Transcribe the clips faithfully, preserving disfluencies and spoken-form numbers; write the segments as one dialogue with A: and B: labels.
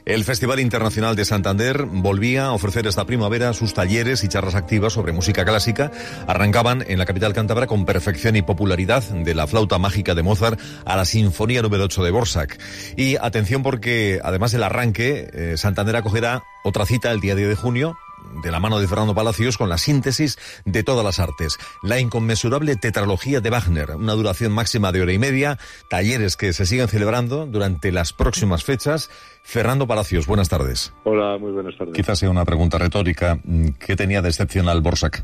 A: El Festival Internacional de Santander volvía a ofrecer esta primavera sus talleres y charlas activas sobre música clásica. Arrancaban en la capital cántabra con perfección y popularidad, de la flauta mágica de Mozart a la Sinfonía número ocho de Dvořák. Y atención, porque además del arranque, eh, Santander acogerá otra cita el día diez de junio, de la mano de Fernando Palacios, con la síntesis de todas las artes. La inconmensurable tetralogía de Wagner, una duración máxima de hora y media, talleres que se siguen celebrando durante las próximas fechas. Fernando Palacios, buenas tardes.
B: Hola, muy buenas tardes.
A: Quizás sea una pregunta retórica. ¿Qué tenía de excepcional Dvořák?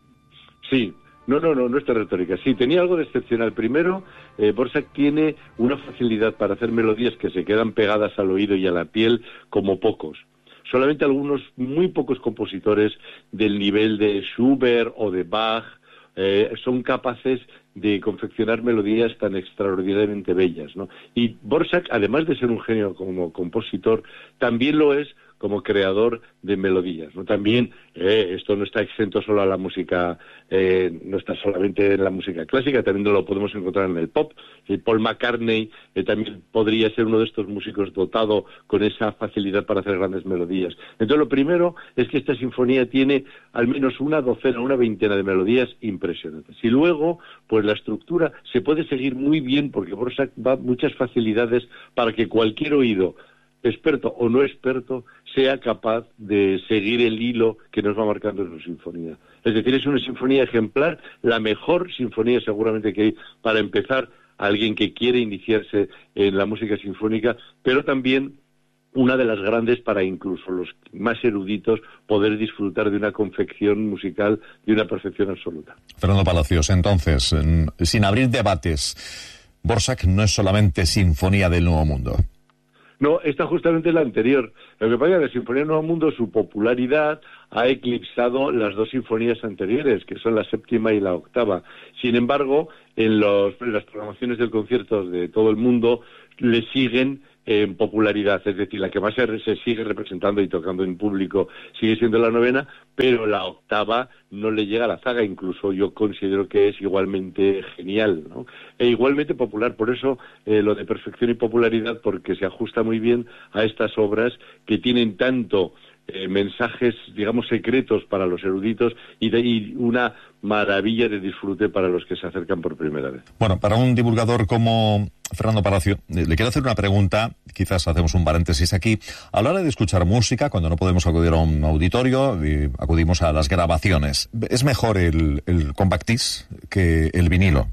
B: Sí. No, no, no, no es retórica. Sí, tenía algo de excepcional. Primero, eh, Dvořák tiene una facilidad para hacer melodías que se quedan pegadas al oído y a la piel como pocos. Solamente algunos, muy pocos compositores del nivel de Schubert o de Bach eh, son capaces de confeccionar melodías tan extraordinariamente bellas, ¿no? Y Dvořák, además de ser un genio como compositor, también lo es como creador de melodías, ¿no? También eh, esto no está exento solo a la música, eh, no está solamente en la música clásica, también lo podemos encontrar en el pop. Y Paul McCartney eh, también podría ser uno de estos músicos dotado con esa facilidad para hacer grandes melodías. Entonces, lo primero es que esta sinfonía tiene al menos una docena, una veintena de melodías impresionantes. Y luego, pues la estructura se puede seguir muy bien, porque Dvořák da muchas facilidades para que cualquier oído, experto o no experto, sea capaz de seguir el hilo que nos va marcando en su sinfonía. Es decir, es una sinfonía ejemplar, la mejor sinfonía seguramente que hay para empezar a alguien que quiere iniciarse en la música sinfónica, pero también una de las grandes para incluso los más eruditos poder disfrutar de una confección musical de una perfección absoluta.
A: Fernando Palacios, entonces, sin abrir debates, Dvořák no es solamente sinfonía del Nuevo Mundo.
B: No, esta justamente es la anterior. Lo que pasa es que la Sinfonía Nuevo Mundo, su popularidad ha eclipsado las dos sinfonías anteriores, que son la séptima y la octava. Sin embargo, en, los, en las programaciones del concierto de todo el mundo le siguen en popularidad, es decir, la que más se, se sigue representando y tocando en público sigue siendo la novena, pero la octava no le llega a la zaga. Incluso yo considero que es igualmente genial, ¿no? E igualmente popular. Por eso eh, lo de perfección y popularidad, porque se ajusta muy bien a estas obras que tienen tanto eh, mensajes, digamos, secretos para los eruditos y, de, y una maravilla de disfrute para los que se acercan por primera vez.
A: Bueno, para un divulgador como Fernando Palacio, le quiero hacer una pregunta, quizás hacemos un paréntesis aquí. A la hora de escuchar música, cuando no podemos acudir a un auditorio, acudimos a las grabaciones. ¿Es mejor el, el compact disc que el vinilo?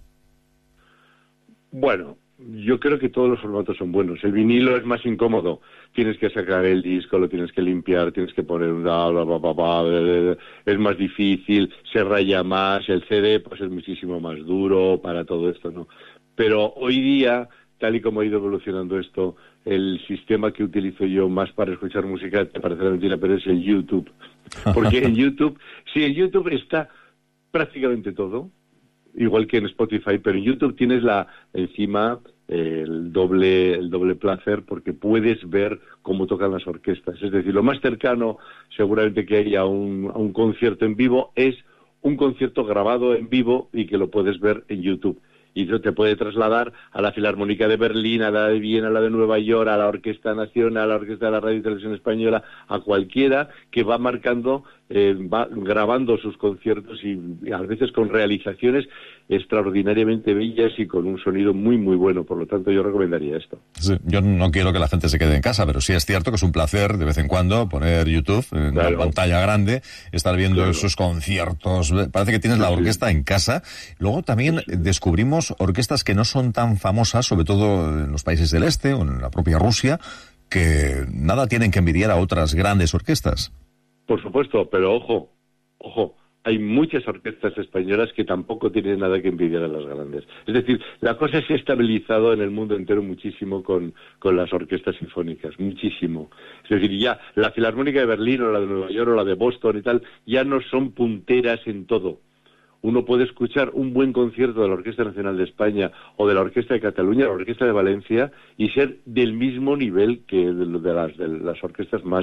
B: Bueno, yo creo que todos los formatos son buenos. El vinilo es más incómodo. Tienes que sacar el disco, lo tienes que limpiar, tienes que poner un... Bla, bla, bla, bla, bla, es más difícil, se raya más. El C D pues es muchísimo más duro para todo esto, ¿no? Pero hoy día, tal y como ha ido evolucionando esto, el sistema que utilizo yo más para escuchar música, te parecerá mentira, pero es el YouTube. Porque en YouTube, sí, en YouTube está prácticamente todo, igual que en Spotify, pero en YouTube tienes la encima eh, el doble el doble placer, porque puedes ver cómo tocan las orquestas. Es decir, lo más cercano seguramente que hay a un, a un concierto en vivo es un concierto grabado en vivo y que lo puedes ver en YouTube. Y eso te puede trasladar a la Filarmónica de Berlín, a la de Viena, a la de Nueva York, a la Orquesta Nacional, a la Orquesta de la Radio y Televisión Española, a cualquiera que va marcando, eh, va grabando sus conciertos y, y a veces con realizaciones extraordinariamente bellas y con un sonido muy, muy bueno. Por lo tanto, yo recomendaría esto. Sí,
A: yo no quiero que la gente se quede en casa, pero sí es cierto que es un placer de vez en cuando poner YouTube en claro. la pantalla grande, estar viendo claro. esos conciertos. Parece que tienes la orquesta sí. en casa. Luego también sí. descubrimos orquestas que no son tan famosas, sobre todo en los países del este o en la propia Rusia, que nada tienen que envidiar a otras grandes orquestas.
B: Por supuesto, pero ojo, ojo, hay muchas orquestas españolas que tampoco tienen nada que envidiar a las grandes. Es decir, la cosa se ha estabilizado en el mundo entero muchísimo con, con las orquestas sinfónicas, muchísimo. Es decir, ya la Filarmónica de Berlín o la de Nueva York o la de Boston y tal, ya no son punteras en todo. Uno puede escuchar un buen concierto de la Orquesta Nacional de España o de la Orquesta de Cataluña, la Orquesta de Valencia, y ser del mismo nivel que de, de, las, de las orquestas más,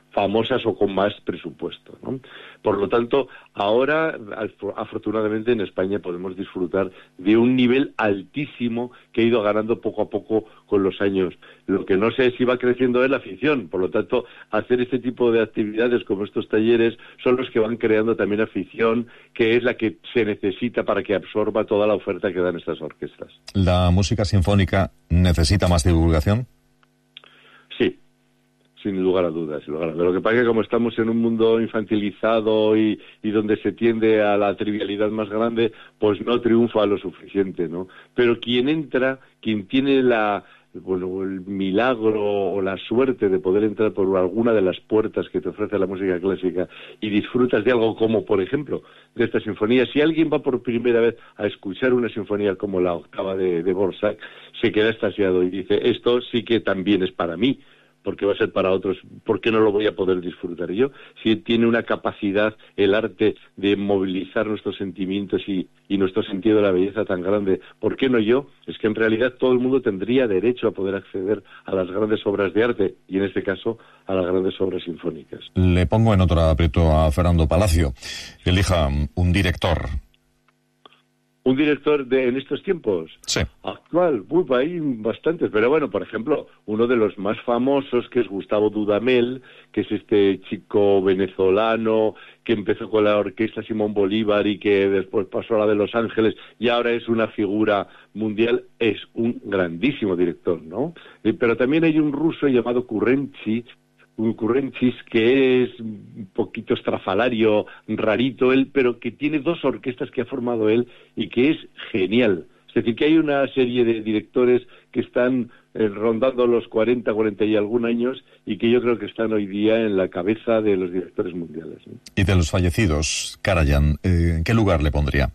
B: famosas o con más presupuesto, ¿no? Por lo tanto, ahora, afortunadamente, en España podemos disfrutar de un nivel altísimo que ha ido ganando poco a poco con los años. Lo que no sé es si va creciendo es la afición. Por lo tanto, hacer este tipo de actividades como estos talleres son los que van creando también afición, que es la que se necesita para que absorba toda la oferta que dan estas orquestas.
A: ¿La música sinfónica necesita más divulgación?
B: Sí. Sin lugar a dudas, sin lugar a dudas. Lo que pasa es que como estamos en un mundo infantilizado y, y donde se tiende a la trivialidad más grande, pues no triunfa lo suficiente, ¿no? Pero quien entra, quien tiene la, bueno, el milagro o la suerte de poder entrar por alguna de las puertas que te ofrece la música clásica y disfrutas de algo como, por ejemplo, de esta sinfonía, si alguien va por primera vez a escuchar una sinfonía como la octava de, de Dvořák, se queda extasiado y dice, esto sí que también es para mí, porque va a ser para otros, ¿por qué no lo voy a poder disfrutar yo? Si tiene una capacidad, el arte, de movilizar nuestros sentimientos y, y nuestro sentido de la belleza tan grande, ¿por qué no yo? Es que en realidad todo el mundo tendría derecho a poder acceder a las grandes obras de arte, y en este caso a las grandes obras sinfónicas.
A: Le pongo en otro aprieto a Fernando Palacio. Elija un director.
B: Un director de en estos tiempos
A: sí.
B: actual, uy, hay bastantes, pero bueno, por ejemplo, uno de los más famosos, que es Gustavo Dudamel, que es este chico venezolano que empezó con la orquesta Simón Bolívar y que después pasó a la de Los Ángeles y ahora es una figura mundial, es un grandísimo director, ¿no? Eh, pero también hay un ruso llamado Kurentzis, un Kurentzis que es un poquito estrafalario, rarito él, pero que tiene dos orquestas que ha formado él y que es genial. Es decir, que hay una serie de directores que están eh, rondando los cuarenta, cuarenta y algún años y que yo creo que están hoy día en la cabeza de los directores mundiales, ¿no?
A: Y de los fallecidos, Karajan, eh, ¿en qué lugar le pondría?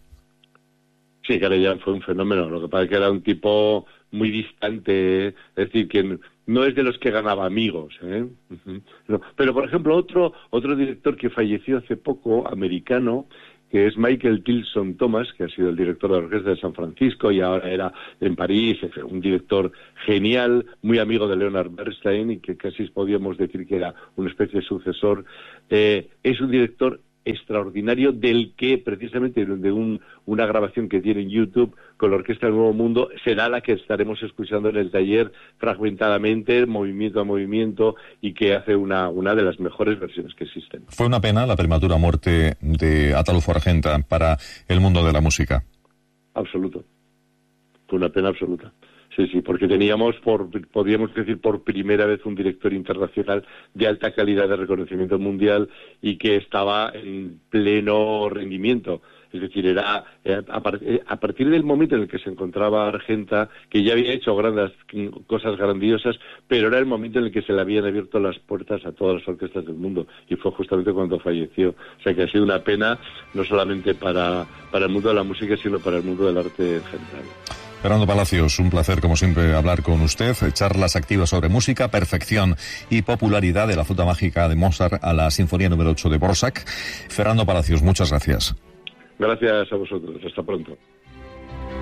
B: Sí, Karajan fue un fenómeno. Lo que pasa es que era un tipo muy distante, ¿eh? Es decir, que no es de los que ganaba amigos, ¿eh? Uh-huh. No. Pero, por ejemplo, otro otro director que falleció hace poco, americano, que es Michael Tilson Thomas, que ha sido el director de la Orquesta de San Francisco y ahora era en París, un director genial, muy amigo de Leonard Bernstein y que casi podíamos decir que era una especie de sucesor. Eh, es un director extraordinario del que precisamente de un, una grabación que tiene en YouTube con la Orquesta del Nuevo Mundo será la que estaremos escuchando en el taller fragmentadamente, movimiento a movimiento, y que hace una, una de las mejores versiones que existen.
A: ¿Fue una pena la prematura muerte de Ataulfo Argenta para el mundo de la música?
B: Absoluto. Fue una pena absoluta. Sí, sí, porque teníamos, por, podríamos decir, por primera vez un director internacional de alta calidad de reconocimiento mundial y que estaba en pleno rendimiento. Es decir, era eh, a, par eh, a partir del momento en el que se encontraba Argenta, que ya había hecho grandes cosas grandiosas, pero era el momento en el que se le habían abierto las puertas a todas las orquestas del mundo, y fue justamente cuando falleció. O sea que ha sido una pena, no solamente para, para el mundo de la música, sino para el mundo del arte en general.
A: Fernando Palacios, un placer como siempre hablar con usted, charlas activas sobre música, perfección y popularidad de la flauta mágica de Mozart a la Sinfonía número ocho de Dvořák. Fernando Palacios, muchas gracias.
B: Gracias a vosotros, hasta pronto.